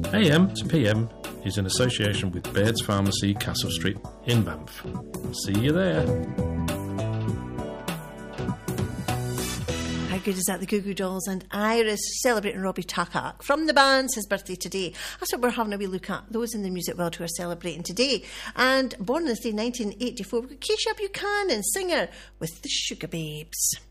AM to PM is in association with Baird's Pharmacy, Castle Street in Banff. See you there. How good is that? The Goo Goo Dolls and Iris celebrating Robbie Tucker. From the band's his birthday today. That's what we're having a wee look at. Those in the music world who are celebrating today. And born in the 1984, we've got Keisha Buchanan, singer with the Sugar Babes.